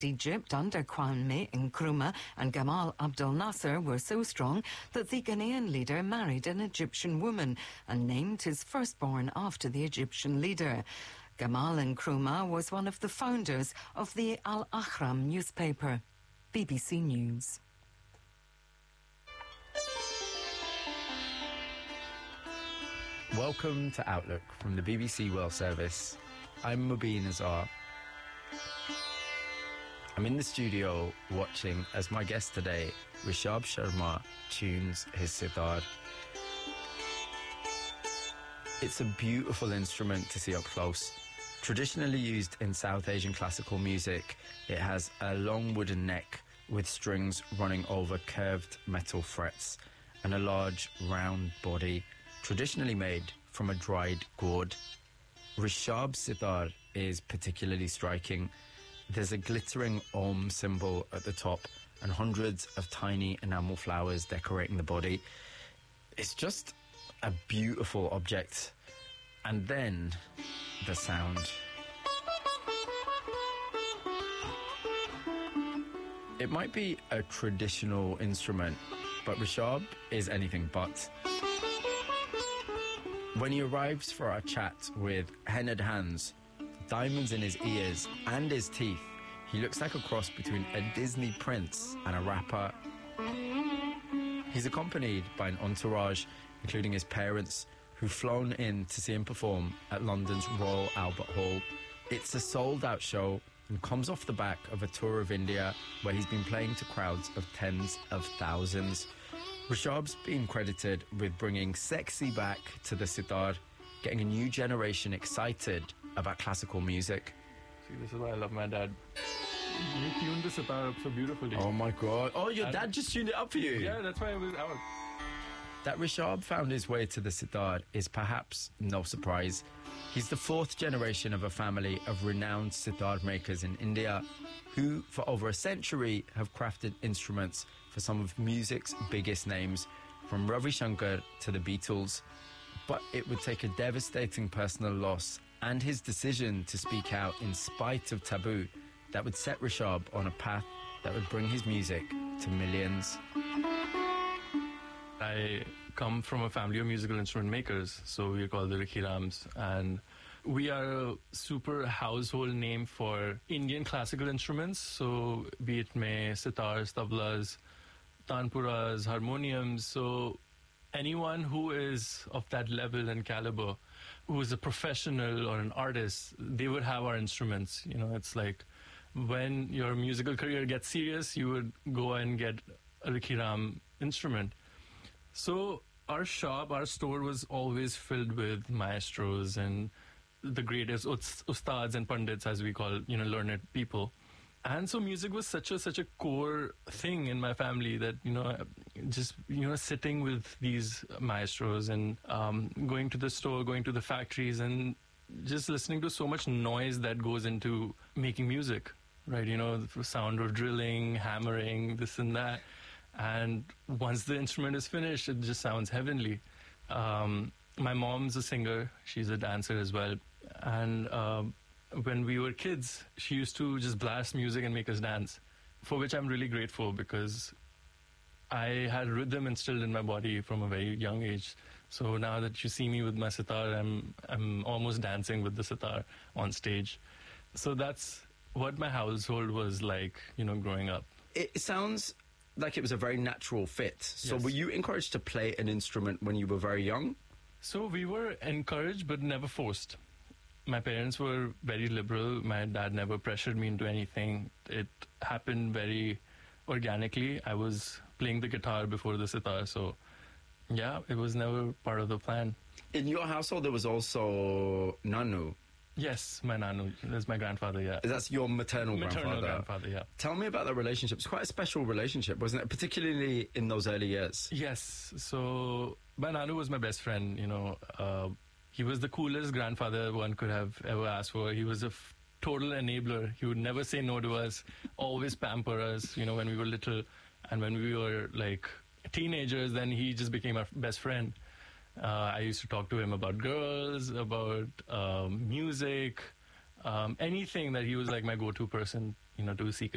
Egypt under Kwame Nkrumah and Gamal Abdel Nasser were so strong that the Ghanaian leader married an Egyptian woman and named his firstborn after the Egyptian leader. Gamal Nkrumah was one of the founders of the Al Ahram newspaper. BBC News. Welcome to Outlook from the BBC World Service. I'm Mubin Azar. I'm in the studio watching as my guest today, Rishabh Sharma, tunes his sitar. It's a beautiful instrument to see up close. Traditionally used in South Asian classical music, it has a long wooden neck with strings running over curved metal frets and a large round body, traditionally made from a dried gourd. Rishabh's sitar is particularly striking. There's a glittering Om symbol at the top and hundreds of tiny enamel flowers decorating the body. It's just a beautiful object. And then the sound. It might be a traditional instrument, but Rishabh is anything but. When he arrives for our chat with hennaed hands, diamonds in his ears and his teeth, he looks like a cross between a Disney prince and a rapper. He's accompanied by an entourage, including his parents, who've flown in to see him perform at London's Royal Albert Hall. It's a sold-out show and comes off the back of a tour of India where he's been playing to crowds of tens of thousands. Rishabh's been credited with bringing sexy back to the sitar, getting a new generation excited about classical music. See, this is why I love my dad. He tuned the sitar up so beautifully. Oh my God. Oh, your dad just tuned it up for you? Yeah, that's why I was out. That Rishabh found his way to the sitar is perhaps no surprise. He's the fourth generation of a family of renowned sitar makers in India who, for over a century, have crafted instruments for some of music's biggest names, from Ravi Shankar to the Beatles. But it would take a devastating personal loss and his decision to speak out in spite of taboo that would set Rishabh on a path that would bring his music to millions. I come from a family of musical instrument makers, so we're called the Rikhirams, and we are a super household name for Indian classical instruments, so be it sitars, tablas, tanpuras, harmoniums, so anyone who is of that level and caliber, who is a professional or an artist, they would have our instruments. You know, it's like when your musical career gets serious, you would go and get a Rikhiram instrument. So our shop, our store was always filled with maestros and the greatest ustads and pandits, as we call, learned people. And so music was such a core thing in my family that, just, sitting with these maestros and going to the store, going to the factories and just listening to so much noise that goes into making music, right? The sound of drilling, hammering, this and that. And once the instrument is finished, it just sounds heavenly. My mom's a singer. She's a dancer as well. And when we were kids, she used to just blast music and make us dance, for which I'm really grateful because I had rhythm instilled in my body from a very young age. So now that you see me with my sitar, I'm almost dancing with the sitar on stage. So that's what my household was like, growing up. It sounds like it was a very natural fit. So Yes. Were you encouraged to play an instrument when you were very young? So we were encouraged but never forced. My parents were very liberal. My dad never pressured me into anything. It happened very organically. I was playing the guitar before the sitar, so yeah, it was never part of the plan. In your household, there was also Nanu. Yes, my nanu. That's my grandfather, yeah. That's your maternal grandfather, yeah. Tell me about that relationship. It's quite a special relationship, wasn't it? Particularly in those early years. Yes, so my nanu was my best friend, he was the coolest grandfather one could have ever asked for. He was a total enabler. He would never say no to us, always pamper us, when we were little. And when we were like teenagers, then he just became our best friend. I used to talk to him about girls, about music, anything that he was like my go-to person, to seek